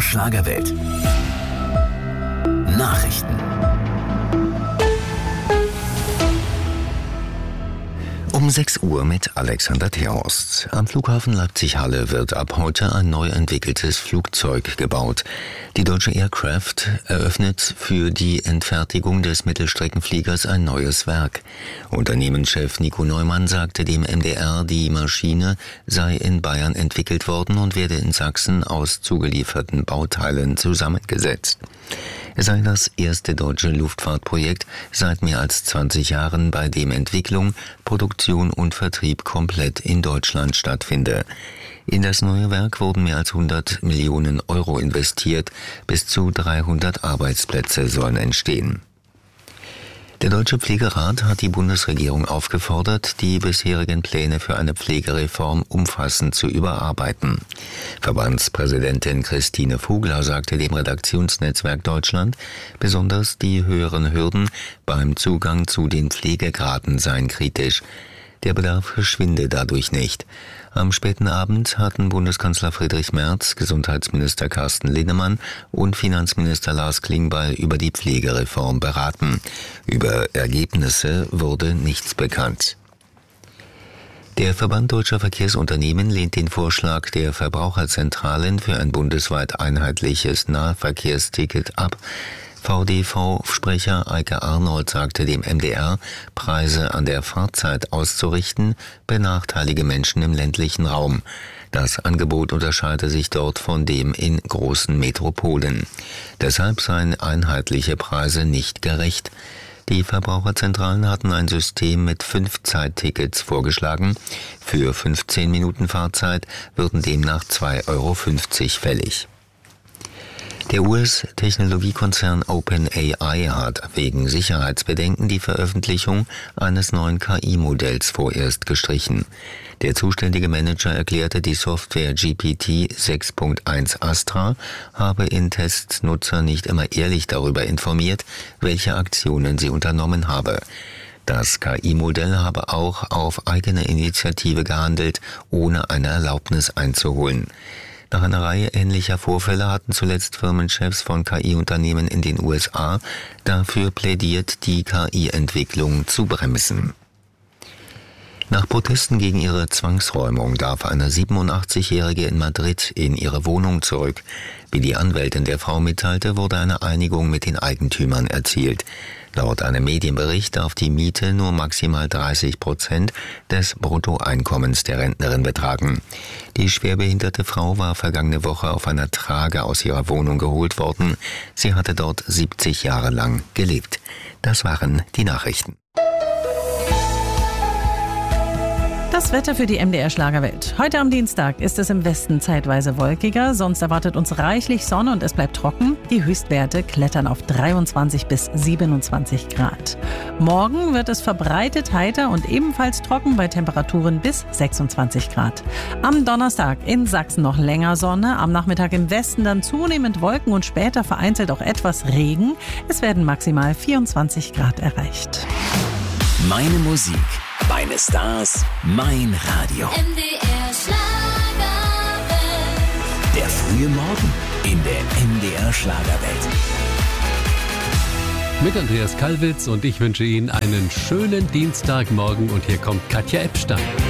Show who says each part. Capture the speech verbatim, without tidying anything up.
Speaker 1: Schlagerwelt. Nachrichten. Um sechs Uhr mit Alexander Theost. Am Flughafen Leipzig-Halle wird ab heute ein neu entwickeltes Flugzeug gebaut. Die Deutsche Aircraft eröffnet für die Endfertigung des Mittelstreckenfliegers ein neues Werk. Unternehmenschef Nico Neumann sagte dem M D R, die Maschine sei in Bayern entwickelt worden und werde in Sachsen aus zugelieferten Bauteilen zusammengesetzt. Es sei das erste deutsche Luftfahrtprojekt seit mehr als zwanzig Jahren, bei dem Entwicklung, Produktion und Vertrieb komplett in Deutschland stattfinde. In das neue Werk wurden mehr als hundert Millionen Euro investiert, bis zu dreihundert Arbeitsplätze sollen entstehen. Der Deutsche Pflegerat hat die Bundesregierung aufgefordert, die bisherigen Pläne für eine Pflegereform umfassend zu überarbeiten. Verbandspräsidentin Christine Vogler sagte dem Redaktionsnetzwerk Deutschland, besonders die höheren Hürden beim Zugang zu den Pflegegraden seien kritisch. Der Bedarf verschwinde dadurch nicht. Am späten Abend hatten Bundeskanzler Friedrich Merz, Gesundheitsminister Carsten Linnemann und Finanzminister Lars Klingbeil über die Pflegereform beraten. Über Ergebnisse wurde nichts bekannt. Der Verband Deutscher Verkehrsunternehmen lehnt den Vorschlag der Verbraucherzentralen für ein bundesweit einheitliches Nahverkehrsticket ab. V D V-Sprecher Eike Arnold sagte dem M D R, Preise an der Fahrzeit auszurichten, benachteilige Menschen im ländlichen Raum. Das Angebot unterscheide sich dort von dem in großen Metropolen. Deshalb seien einheitliche Preise nicht gerecht. Die Verbraucherzentralen hatten ein System mit fünf Zeittickets vorgeschlagen. Für fünfzehn Minuten Fahrzeit würden demnach zwei Euro fünfzig fällig. Der U S-Technologiekonzern OpenAI hat wegen Sicherheitsbedenken die Veröffentlichung eines neuen K I-Modells vorerst gestrichen. Der zuständige Manager erklärte, die Software G P T sechs Punkt eins Astra habe in Tests Nutzer nicht immer ehrlich darüber informiert, welche Aktionen sie unternommen habe. Das K I-Modell habe auch auf eigene Initiative gehandelt, ohne eine Erlaubnis einzuholen. Nach einer Reihe ähnlicher Vorfälle hatten zuletzt Firmenchefs von K I-Unternehmen in den U S A dafür plädiert, die K I-Entwicklung zu bremsen. Nach Protesten gegen ihre Zwangsräumung darf eine siebenundachtzigjährige in Madrid in ihre Wohnung zurück. Wie die Anwältin der Frau mitteilte, wurde eine Einigung mit den Eigentümern erzielt. Laut einem Medienbericht darf die Miete nur maximal dreißig Prozent des Bruttoeinkommens der Rentnerin betragen. Die schwerbehinderte Frau war vergangene Woche auf einer Trage aus ihrer Wohnung geholt worden. Sie hatte dort siebzig Jahre lang gelebt. Das waren die Nachrichten.
Speaker 2: Das Wetter für die M D R Schlagerwelt. Heute am Dienstag ist es im Westen zeitweise wolkiger, sonst erwartet uns reichlich Sonne und es bleibt trocken. Die Höchstwerte klettern auf dreiundzwanzig bis siebenundzwanzig Grad. Morgen wird es verbreitet heiter und ebenfalls trocken bei Temperaturen bis sechsundzwanzig Grad. Am Donnerstag in Sachsen noch länger Sonne, am Nachmittag im Westen dann zunehmend Wolken und später vereinzelt auch etwas Regen. Es werden maximal vierundzwanzig Grad erreicht.
Speaker 1: Meine Musik, meine Stars, mein Radio.
Speaker 3: M D R Schlagerwelt.
Speaker 1: Der frühe Morgen in der M D R Schlagerwelt.
Speaker 4: Mit Andreas Kallwitz und ich wünsche Ihnen einen schönen Dienstagmorgen und hier kommt Katja Epstein.